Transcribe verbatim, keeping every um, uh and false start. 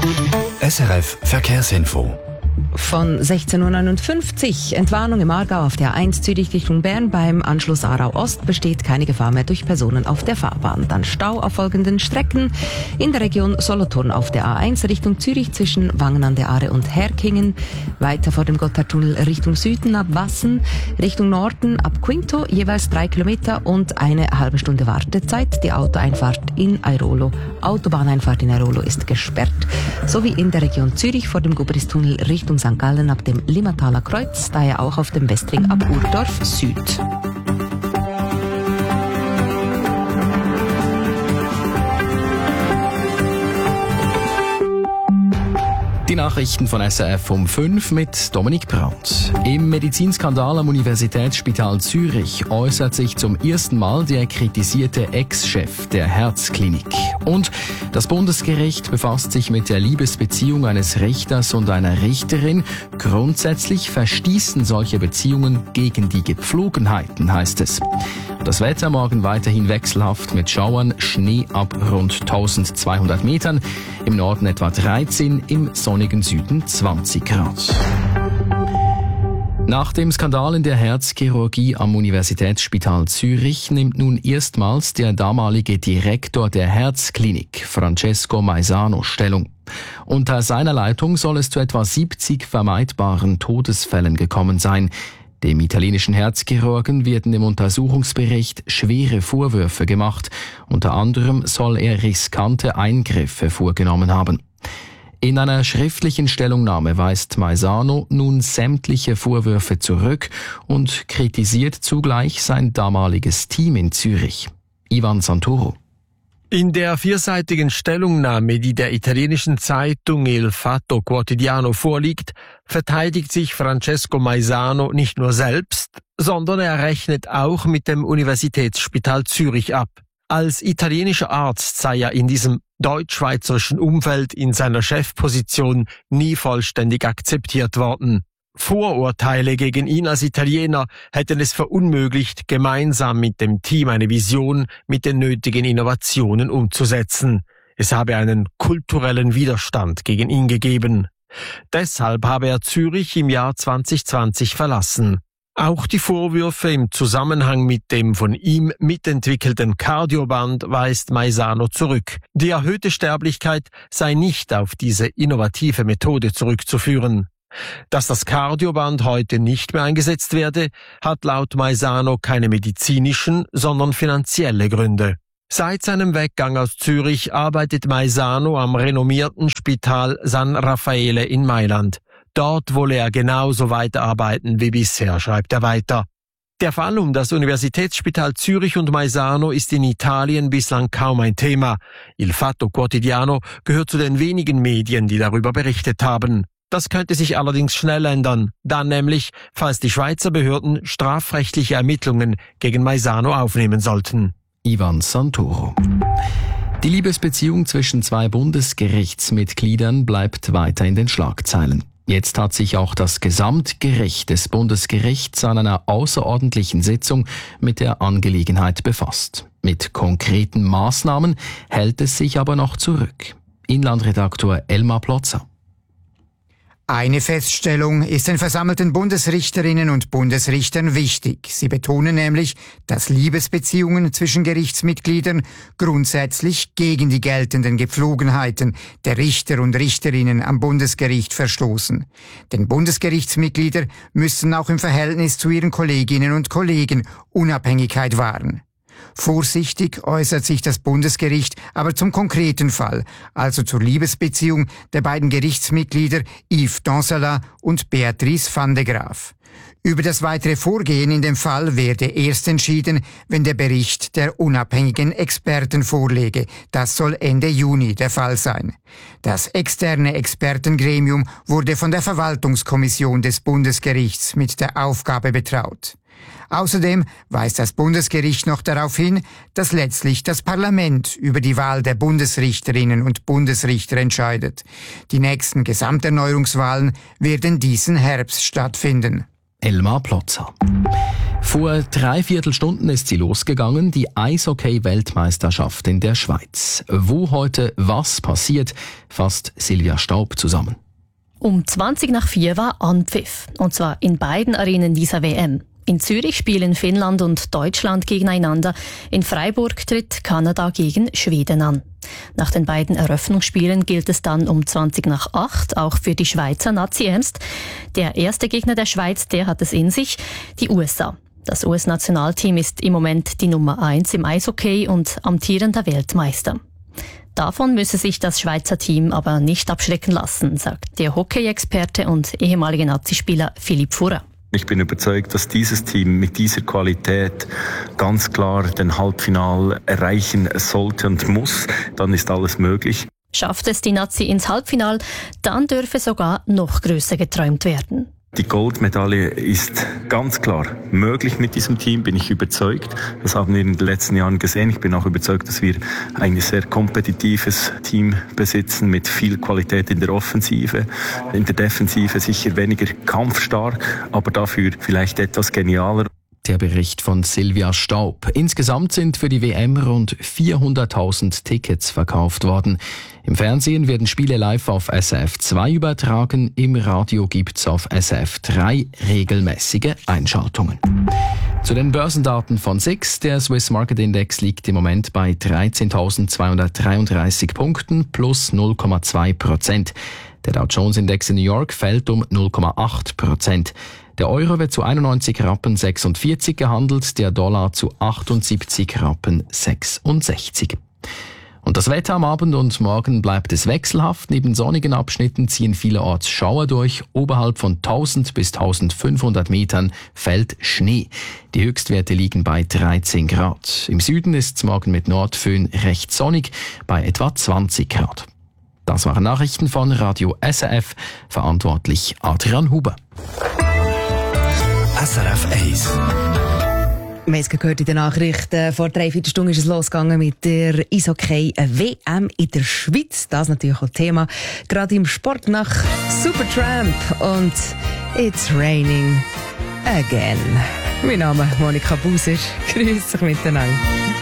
S R F Verkehrsinfo. Von sechzehn Uhr neunundfünfzig. Entwarnung im Aargau auf der A eins Zürich Richtung Bern. Beim Anschluss Aarau Ost besteht keine Gefahr mehr durch Personen auf der Fahrbahn. Dann Stau auf folgenden Strecken. In der Region Solothurn auf der A eins Richtung Zürich zwischen Wangen an der Aare und Herkingen. Weiter vor dem Gotthardtunnel Richtung Süden ab Wassen. Richtung Norden ab Quinto jeweils drei Kilometer und eine halbe Stunde Wartezeit. Die Autoeinfahrt in Airolo, Autobahneinfahrt in Airolo ist gesperrt. Sowie in der Region Zürich vor dem Gubristunnel Richtung Sankt Gallen ab dem Limmataler Kreuz, daher auch auf dem Westring ab Urdorf Süd. Die Nachrichten von S R F um fünf mit Dominik Brandt. Im Medizinskandal am Universitätsspital Zürich äußert sich zum ersten Mal der kritisierte Ex-Chef der Herzklinik. Und das Bundesgericht befasst sich mit der Liebesbeziehung eines Richters und einer Richterin. Grundsätzlich verstießen solche Beziehungen gegen die Gepflogenheiten, heißt es. Das Wetter morgen weiterhin wechselhaft mit Schauern, Schnee ab rund tausendzweihundert Metern, im Norden etwa dreizehn, im sonnigen Süden zwanzig Grad. Nach dem Skandal in der Herzchirurgie am Universitätsspital Zürich nimmt nun erstmals der damalige Direktor der Herzklinik, Francesco Maisano, Stellung. Unter seiner Leitung soll es zu etwa siebzig vermeidbaren Todesfällen gekommen sein. Dem italienischen Herzchirurgen werden im Untersuchungsbericht schwere Vorwürfe gemacht. Unter anderem soll er riskante Eingriffe vorgenommen haben. In einer schriftlichen Stellungnahme weist Maisano nun sämtliche Vorwürfe zurück und kritisiert zugleich sein damaliges Team in Zürich. Ivan Santoro. In der vierseitigen Stellungnahme, die der italienischen Zeitung Il Fatto Quotidiano vorliegt, verteidigt sich Francesco Maisano nicht nur selbst, sondern er rechnet auch mit dem Universitätsspital Zürich ab. Als italienischer Arzt sei er in diesem deutsch-schweizerischen Umfeld in seiner Chefposition nie vollständig akzeptiert worden. Vorurteile gegen ihn als Italiener hätten es verunmöglicht, gemeinsam mit dem Team eine Vision mit den nötigen Innovationen umzusetzen. Es habe einen kulturellen Widerstand gegen ihn gegeben. Deshalb habe er Zürich im Jahr zwanzig zwanzig verlassen. Auch die Vorwürfe im Zusammenhang mit dem von ihm mitentwickelten Cardioband weist Maisano zurück. Die erhöhte Sterblichkeit sei nicht auf diese innovative Methode zurückzuführen. Dass das Cardioband heute nicht mehr eingesetzt werde, hat laut Maisano keine medizinischen, sondern finanzielle Gründe. Seit seinem Weggang aus Zürich arbeitet Maisano am renommierten Spital San Raffaele in Mailand. Dort wolle er genauso weiterarbeiten wie bisher, schreibt er weiter. Der Fall um das Universitätsspital Zürich und Maisano ist in Italien bislang kaum ein Thema. Il Fatto Quotidiano gehört zu den wenigen Medien, die darüber berichtet haben. Das könnte sich allerdings schnell ändern, dann nämlich, falls die Schweizer Behörden strafrechtliche Ermittlungen gegen Maisano aufnehmen sollten. Ivan Santoro. Die Liebesbeziehung zwischen zwei Bundesgerichtsmitgliedern bleibt weiter in den Schlagzeilen. Jetzt hat sich auch das Gesamtgericht des Bundesgerichts an einer außerordentlichen Sitzung mit der Angelegenheit befasst. Mit konkreten Maßnahmen hält es sich aber noch zurück. Inlandredaktor Elmar Plotzer. Eine Feststellung ist den versammelten Bundesrichterinnen und Bundesrichtern wichtig. Sie betonen nämlich, dass Liebesbeziehungen zwischen Gerichtsmitgliedern grundsätzlich gegen die geltenden Gepflogenheiten der Richter und Richterinnen am Bundesgericht verstoßen. Denn Bundesgerichtsmitglieder müssen auch im Verhältnis zu ihren Kolleginnen und Kollegen Unabhängigkeit wahren. Vorsichtig äußert sich das Bundesgericht aber zum konkreten Fall, also zur Liebesbeziehung der beiden Gerichtsmitglieder Yves Dansalat und Beatrice van de Graaf. Über das weitere Vorgehen in dem Fall werde erst entschieden, wenn der Bericht der unabhängigen Experten vorläge. Das soll Ende Juni der Fall sein. Das externe Expertengremium wurde von der Verwaltungskommission des Bundesgerichts mit der Aufgabe betraut. Außerdem weist das Bundesgericht noch darauf hin, dass letztlich das Parlament über die Wahl der Bundesrichterinnen und Bundesrichter entscheidet. Die nächsten Gesamterneuerungswahlen werden diesen Herbst stattfinden. Elmar Plotzer. Vor drei Viertelstunden ist sie losgegangen, die Eishockey-Weltmeisterschaft in der Schweiz. Wo heute was passiert, fasst Silvia Staub zusammen. Um zwanzig nach vier war Anpfiff, und zwar in beiden Arenen dieser W M. In Zürich spielen Finnland und Deutschland gegeneinander, in Freiburg tritt Kanada gegen Schweden an. Nach den beiden Eröffnungsspielen gilt es dann um zwanzig nach acht, auch für die Schweizer Nazi ernst. Der erste Gegner der Schweiz, der hat es in sich, die U S A. Das U S-Nationalteam ist im Moment die Nummer eins im Eishockey und amtierender Weltmeister. Davon müsse sich das Schweizer Team aber nicht abschrecken lassen, sagt der Hockey-Experte und ehemalige Nazispieler Philipp Furrer. Ich bin überzeugt, dass dieses Team mit dieser Qualität ganz klar den Halbfinal erreichen sollte und muss. Dann ist alles möglich. Schafft es die Nazi ins Halbfinal, dann dürfe sogar noch größer geträumt werden. Die Goldmedaille ist ganz klar möglich mit diesem Team, bin ich überzeugt. Das haben wir in den letzten Jahren gesehen. Ich bin auch überzeugt, dass wir ein sehr kompetitives Team besitzen mit viel Qualität in der Offensive. In der Defensive sicher weniger kampfstark, aber dafür vielleicht etwas genialer. Der Bericht von Silvia Staub. Insgesamt sind für die W M rund vierhunderttausend Tickets verkauft worden. Im Fernsehen werden Spiele live auf S R F zwei übertragen. Im Radio gibt's auf S R F drei regelmäßige Einschaltungen. Zu den Börsendaten von S I X. Der Swiss Market Index liegt im Moment bei dreizehntausendzweihundertdreiunddreißig Punkten plus null Komma zwei Prozent. Der Dow Jones Index in New York fällt um null Komma acht Prozent. Der Euro wird zu einundneunzig Rappen sechsundvierzig gehandelt, der Dollar zu achtundsiebzig Rappen sechsundsechzig. Und das Wetter am Abend und morgen bleibt es wechselhaft. Neben sonnigen Abschnitten ziehen vielerorts Schauer durch. Oberhalb von tausend bis eintausendfünfhundert Metern fällt Schnee. Die Höchstwerte liegen bei dreizehn Grad. Im Süden ist es morgen mit Nordföhn recht sonnig bei etwa zwanzig Grad. Das waren Nachrichten von Radio S R F. Verantwortlich Adrian Huber. S R F eins. Wir haben es gehört in den Nachrichten. Vor drei, vier Stunden ist es losgegangen mit der Eishockey-W M in der Schweiz. Das ist natürlich auch Thema. Gerade im Sport nach Supertramp und It's Raining Again. Mein Name ist Monika Buser. Grüß dich miteinander.